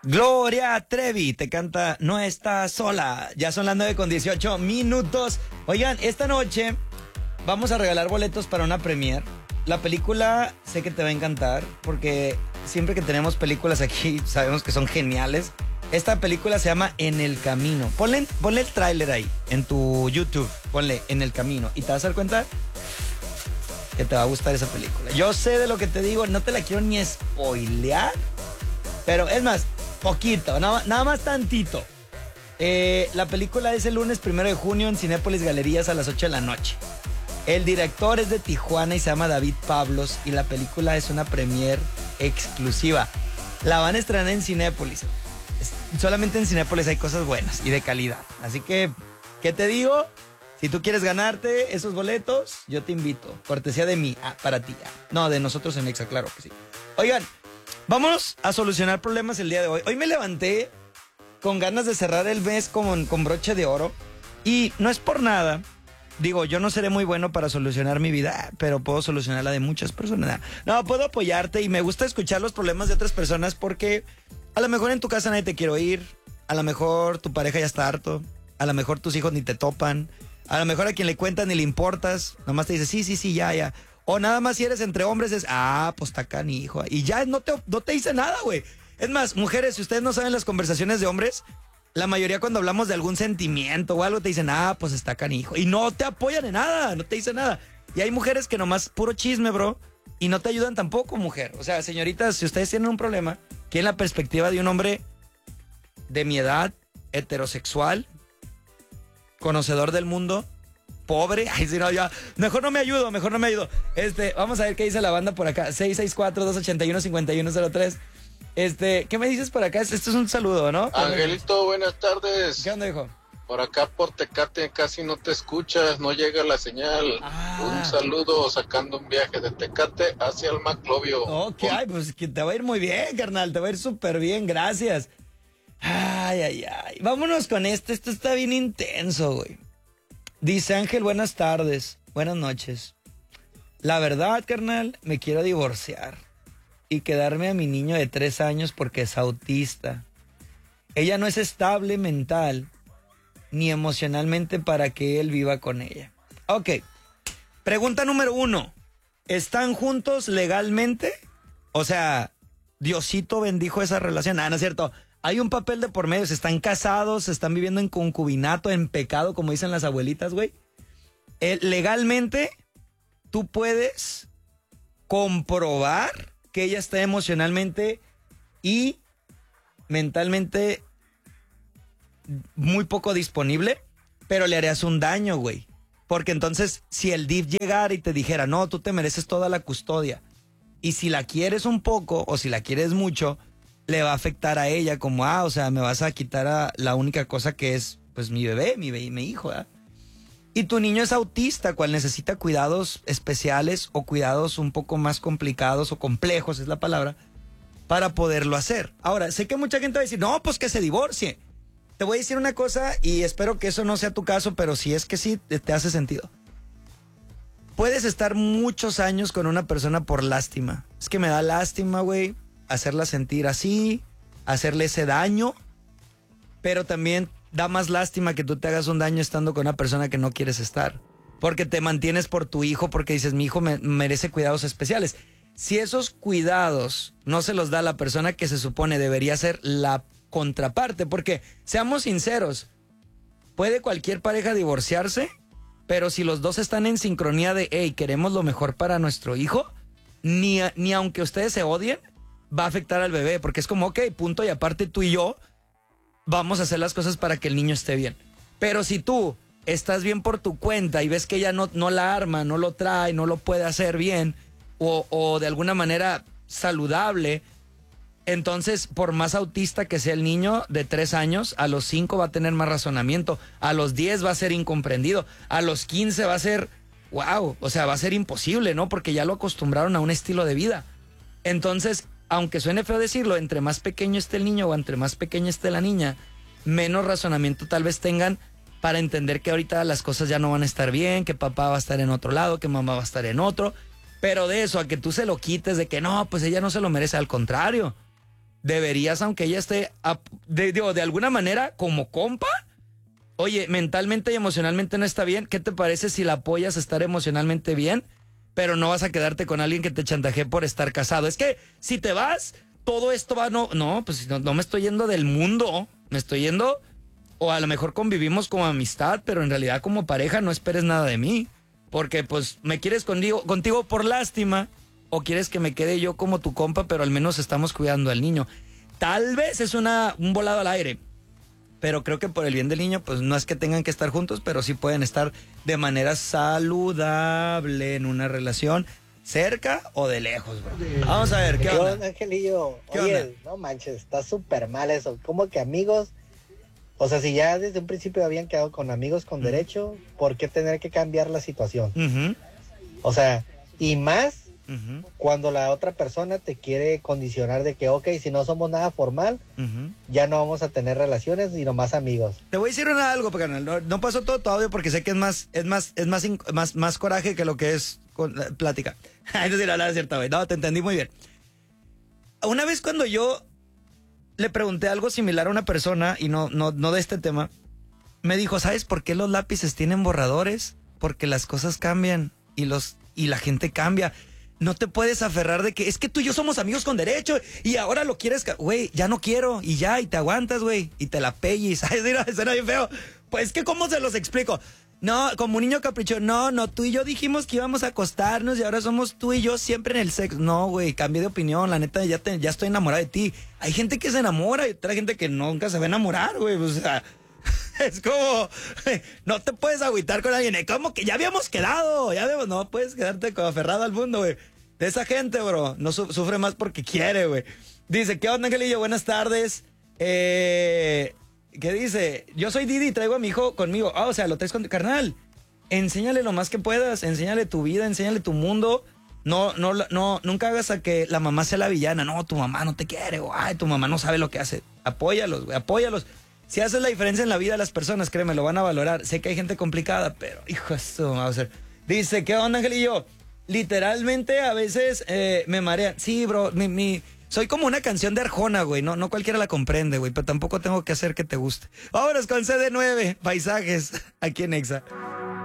Gloria Trevi te canta No Estás Sola. Ya son las 9:18. Oigan, esta noche vamos a regalar boletos para una premiere. La película sé que te va a encantar porque siempre que tenemos películas aquí sabemos que son geniales. Esta película se llama En el Camino. Ponle el tráiler ahí en tu YouTube. Ponle En el Camino y te vas a dar cuenta que te va a gustar esa película. Yo sé de lo que te digo, no te la quiero ni spoilear, pero es más, poquito, nada más tantito. La película es el lunes 1 de junio en Cinépolis Galerías a las 8 de la noche. El director es de Tijuana y se llama David Pablos y la película es una premiere exclusiva. La van a estrenar en Cinépolis. Solamente en Cinépolis hay cosas buenas y de calidad. Así que, ¿qué te digo? Si tú quieres ganarte esos boletos, yo te invito. Cortesía de mí, para ti. No, de nosotros en Exa, claro que sí. Oigan, vámonos a solucionar problemas el día de hoy. Hoy me levanté con ganas de cerrar el mes con broche de oro. Y no es por nada. Digo, yo no seré muy bueno para solucionar mi vida, pero puedo solucionar la de muchas personas. No, puedo apoyarte y me gusta escuchar los problemas de otras personas porque a lo mejor en tu casa nadie te quiere oír. A lo mejor tu pareja ya está harto. A lo mejor tus hijos ni te topan. A lo mejor a quien le cuentas ni le importas. Nomás te dice, sí, ya. O nada más si eres entre hombres es, pues está canijo. Y ya no te dice nada, güey. Es más, mujeres, si ustedes no saben las conversaciones de hombres, la mayoría cuando hablamos de algún sentimiento o algo te dicen, pues está canijo. Y no te apoyan en nada, no te dicen nada. Y hay mujeres que nomás puro chisme, bro, y no te ayudan tampoco, mujer. O sea, señoritas, si ustedes tienen un problema, quieren la perspectiva de un hombre de mi edad, heterosexual, conocedor del mundo, pobre. Ay, si no, ya. Mejor no me ayudo. Vamos a ver qué dice la banda por acá. 664-281-5103. ¿Qué me dices por acá? Esto es un saludo, ¿no? Angelito, buenas tardes. ¿Qué onda, hijo? Por acá por Tecate casi no te escuchas, no llega la señal. Un saludo sacando un viaje de Tecate hacia el Maclovio. Ok, pues que te va a ir muy bien, carnal. Te va a ir súper bien, gracias. Ay. Vámonos con esto está bien intenso, güey. Dice Ángel, buenas tardes, buenas noches. La verdad, carnal, me quiero divorciar y quedarme a mi niño de 3 años porque es autista. Ella no es estable mental ni emocionalmente para que él viva con ella. Ok, pregunta número 1. ¿Están juntos legalmente? O sea, Diosito bendijo esa relación. No es cierto. Hay un papel de por medio, se están casados, se están viviendo en concubinato, en pecado, como dicen las abuelitas, güey. Legalmente, tú puedes comprobar que ella está emocionalmente y mentalmente muy poco disponible, pero le harías un daño, güey. Porque entonces, si el DIF llegara y te dijera, no, tú te mereces toda la custodia, y si la quieres un poco o si la quieres mucho, le va a afectar a ella como, o sea, me vas a quitar a la única cosa que es, pues, mi bebé, mi hijo, ¿eh? Y tu niño es autista, cual necesita cuidados especiales o cuidados un poco más complicados o complejos, es la palabra, para poderlo hacer. Ahora, sé que mucha gente va a decir, no, pues que se divorcie. Te voy a decir una cosa y espero que eso no sea tu caso, pero si es que sí, te hace sentido. Puedes estar muchos años con una persona por lástima. Es que me da lástima, güey, hacerla sentir así, hacerle ese daño, pero también da más lástima que tú te hagas un daño estando con una persona que no quieres estar, porque te mantienes por tu hijo, porque dices, mi hijo merece cuidados especiales. Si esos cuidados no se los da la persona que se supone debería ser la contraparte, porque seamos sinceros, puede cualquier pareja divorciarse, pero si los dos están en sincronía de, hey, queremos lo mejor para nuestro hijo, ni aunque ustedes se odien, va a afectar al bebé, porque es como, ok, punto y aparte tú y yo vamos a hacer las cosas para que el niño esté bien. Pero si tú estás bien por tu cuenta y ves que ella no la arma, no lo trae, no lo puede hacer bien o de alguna manera saludable, entonces por más autista que sea el niño de 3 años, a los 5 va a tener más razonamiento, a los 10 va a ser incomprendido, a los 15 va a ser, wow, o sea, va a ser imposible, ¿no? Porque ya lo acostumbraron a un estilo de vida. Entonces, aunque suene feo decirlo, entre más pequeño esté el niño o entre más pequeña esté la niña, menos razonamiento tal vez tengan para entender que ahorita las cosas ya no van a estar bien, que papá va a estar en otro lado, que mamá va a estar en otro. Pero de eso a que tú se lo quites, de que no, pues ella no se lo merece, al contrario. deberías, aunque ella esté, de alguna manera, como compa, oye, mentalmente y emocionalmente no está bien, ¿qué te parece si la apoyas a estar emocionalmente bien? Pero no vas a quedarte con alguien que te chantajee por estar casado. Es que si te vas, todo esto va, pues no me estoy yendo del mundo, me estoy yendo, o a lo mejor convivimos como amistad, pero en realidad como pareja no esperes nada de mí, porque pues me quieres contigo por lástima, o quieres que me quede yo como tu compa, pero al menos estamos cuidando al niño. Tal vez es un volado al aire, pero creo que por el bien del niño, pues no es que tengan que estar juntos, pero sí pueden estar de manera saludable en una relación, cerca o de lejos, bro. Vamos a ver, ¿qué onda? Angelillo? ¿Qué Oye, onda? no manches, está súper mal eso. ¿Cómo que amigos? O sea, si ya desde un principio habían quedado con amigos con derecho, ¿por qué tener que cambiar la situación? Uh-huh. O sea, y más Uh-huh. cuando la otra persona te quiere condicionar de que, ok, si no somos nada formal, Uh-huh. ya no vamos a tener relaciones, sino más amigos. Te voy a decir algo, carnal. No pasó todo tu audio porque sé que es más coraje que lo que es plática. Eso sí, la cierta, güey. No, te entendí muy bien. Una vez cuando yo le pregunté algo similar a una persona, y no de este tema, me dijo, ¿sabes por qué los lápices tienen borradores? Porque las cosas cambian y la gente cambia. No te puedes aferrar de que es que tú y yo somos amigos con derecho y ahora lo quieres, güey, ya no quiero y ya, y te aguantas, güey, y te la pellis. Ay, mira, suena bien feo. Pues que ¿cómo se los explico? No, como un niño capricho, no, tú y yo dijimos que íbamos a acostarnos y ahora somos tú y yo siempre en el sexo. No, güey, cambié de opinión, la neta, ya estoy enamorada de ti. Hay gente que se enamora y otra gente que nunca se va a enamorar, güey, o sea... Es como, no te puedes agüitar con alguien, como que ya habíamos quedado, no puedes quedarte como aferrado al mundo, güey. De esa gente, bro, no sufre más porque quiere, güey. Dice, ¿qué onda, Angelillo? Buenas tardes. ¿Qué dice? Yo soy Didi y traigo a mi hijo conmigo. O sea, lo traes con carnal. Enséñale lo más que puedas, enséñale tu vida, enséñale tu mundo. Nunca hagas a que la mamá sea la villana. No, tu mamá no te quiere, o ay, tu mamá no sabe lo que hace. Apóyalos, güey, apóyalos. Si haces la diferencia en la vida de las personas, créeme, lo van a valorar. Sé que hay gente complicada, pero hijo, esto va a ser. Dice, ¿qué onda, Angelillo? Literalmente a veces me marean. Sí, bro, soy como una canción de Arjona, güey. No cualquiera la comprende, güey, pero tampoco tengo que hacer que te guste. Vámonos con CD9, paisajes, aquí en Exa.